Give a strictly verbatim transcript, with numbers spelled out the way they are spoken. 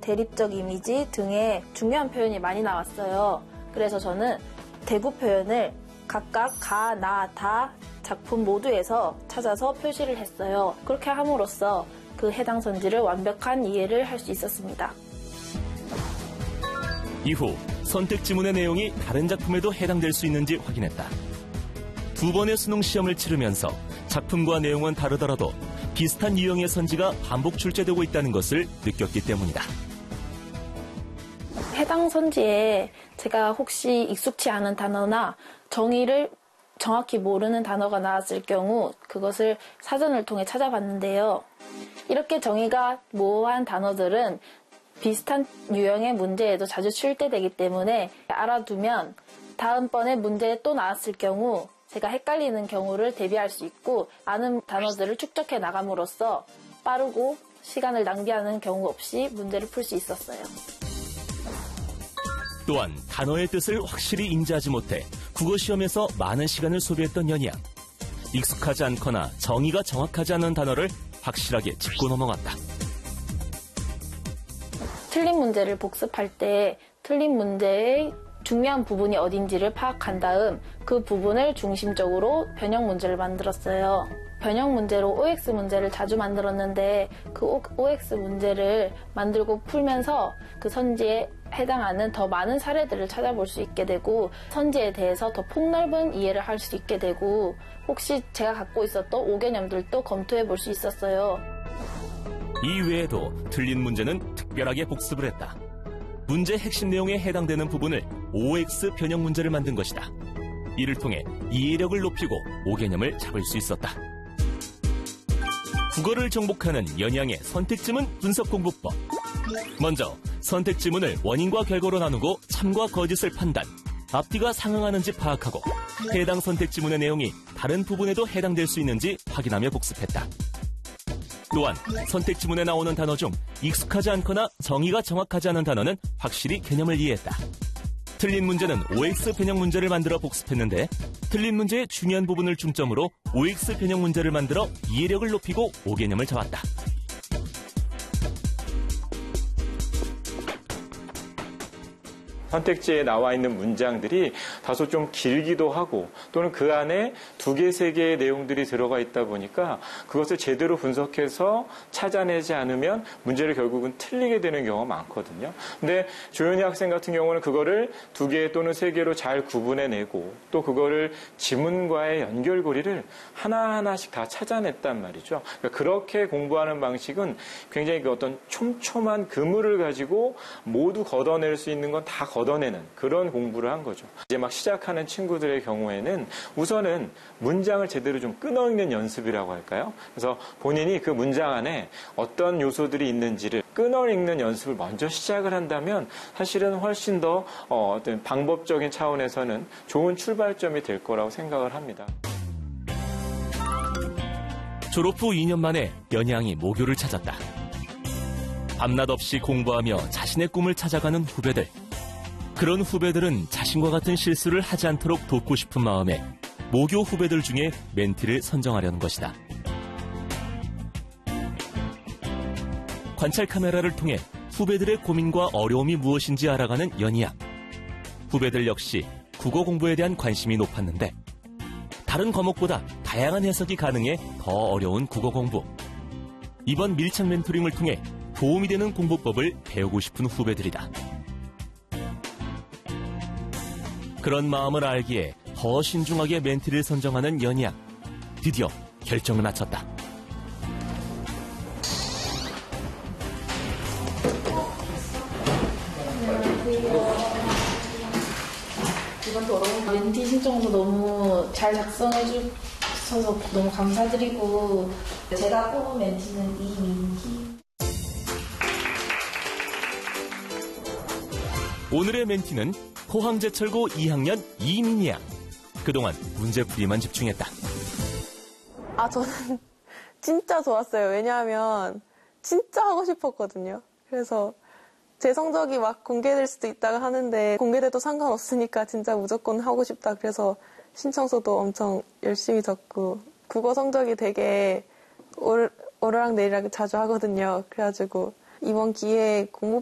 대립적 이미지 등의 중요한 표현이 많이 나왔어요. 그래서 저는 대부 표현을 각각 가, 나, 다 작품 모두에서 찾아서 표시를 했어요. 그렇게 함으로써 그 해당 선지를 완벽한 이해를 할 수 있었습니다. 이후 선택 지문의 내용이 다른 작품에도 해당될 수 있는지 확인했다. 두 번의 수능 시험을 치르면서 작품과 내용은 다르더라도 비슷한 유형의 선지가 반복 출제되고 있다는 것을 느꼈기 때문이다. 해당 선지에 제가 혹시 익숙치 않은 단어나 정의를 정확히 모르는 단어가 나왔을 경우 그것을 사전을 통해 찾아봤는데요. 이렇게 정의가 모호한 단어들은 비슷한 유형의 문제에도 자주 출제되기 때문에 알아두면 다음번에 문제에 또 나왔을 경우 제가 헷갈리는 경우를 대비할 수 있고 아는 단어들을 축적해 나감으로써 빠르고 시간을 낭비하는 경우 없이 문제를 풀 수 있었어요. 또한 단어의 뜻을 확실히 인지하지 못해 국어시험에서 많은 시간을 소비했던 연희양. 익숙하지 않거나 정의가 정확하지 않은 단어를 확실하게 짚고 넘어갔다. 틀린 문제를 복습할 때 틀린 문제의 중요한 부분이 어딘지를 파악한 다음 그 부분을 중심적으로 변형 문제를 만들었어요. 변형 문제로 오엑스 문제를 자주 만들었는데 그 오엑스 문제를 만들고 풀면서 그 선지에 해당하는 더 많은 사례들을 찾아볼 수 있게 되고 선지에 대해서 더 폭넓은 이해를 할 수 있게 되고 혹시 제가 갖고 있었던 오개념들도 검토해 볼 수 있었어요. 이 외에도 틀린 문제는 특별하게 복습을 했다. 문제 핵심 내용에 해당되는 부분을 오엑스 변형 문제를 만든 것이다. 이를 통해 이해력을 높이고 오개념을 잡을 수 있었다. 국어를 정복하는 연희양의 선택지문 분석 공부법. 먼저 선택지문을 원인과 결과로 나누고 참과 거짓을 판단, 앞뒤가 상응하는지 파악하고 해당 선택지문의 내용이 다른 부분에도 해당될 수 있는지 확인하며 복습했다. 또한 선택지문에 나오는 단어 중 익숙하지 않거나 정의가 정확하지 않은 단어는 확실히 개념을 이해했다. 틀린 문제는 오엑스 변형 문제를 만들어 복습했는데 틀린 문제의 중요한 부분을 중점으로 오엑스 변형 문제를 만들어 이해력을 높이고 오개념을 잡았다. 선택지에 나와 있는 문장들이 다소 좀 길기도 하고 또는 그 안에 두 개, 세 개의 내용들이 들어가 있다 보니까 그것을 제대로 분석해서 찾아내지 않으면 문제를 결국은 틀리게 되는 경우가 많거든요. 근데 조현희 학생 같은 경우는 그거를 두 개 또는 세 개로 잘 구분해내고 또 그거를 지문과의 연결고리를 하나하나씩 다 찾아냈단 말이죠. 그러니까 그렇게 공부하는 방식은 굉장히 그 어떤 촘촘한 그물을 가지고 모두 걷어낼 수 있는 건 다 걷어내는 그런 공부를 한 거죠. 이제 막 시작하는 친구들의 경우에는 우선은 문장을 제대로 좀 끊어읽는 연습이라고 할까요? 그래서 본인이 그 문장 안에 어떤 요소들이 있는지를 끊어읽는 연습을 먼저 시작을 한다면 사실은 훨씬 더 어떤 방법적인 차원에서는 좋은 출발점이 될 거라고 생각을 합니다. 졸업 후 이 년 만에 연희양이 모교를 찾았다. 밤낮 없이 공부하며 자신의 꿈을 찾아가는 후배들. 그런 후배들은 자신과 같은 실수를 하지 않도록 돕고 싶은 마음에 모교 후배들 중에 멘티를 선정하려는 것이다. 관찰 카메라를 통해 후배들의 고민과 어려움이 무엇인지 알아가는 연희양. 후배들 역시 국어 공부에 대한 관심이 높았는데 다른 과목보다 다양한 해석이 가능해 더 어려운 국어 공부. 이번 밀착 멘토링을 통해 도움이 되는 공부법을 배우고 싶은 후배들이다. 그런 마음을 알기에 더 신중하게 멘티를 선정하는 연희양. 드디어 결정을 마쳤다. 이번 더러운 멘티 신청도 너무 잘 작성해 주셔서 너무 감사드리고 제가 뽑은 멘티는 이민희. 오늘의 멘티는 포항제철고 이 학년 이민희 양. 그동안 문제풀이만 집중했다. 아, 저는 진짜 좋았어요. 왜냐하면 진짜 하고 싶었거든요. 그래서 제 성적이 막 공개될 수도 있다고 하는데 공개돼도 상관없으니까 진짜 무조건 하고 싶다. 그래서 신청서도 엄청 열심히 적고 국어 성적이 되게 오르, 오르락내리락 자주 하거든요. 그래가지고 이번 기회에 공부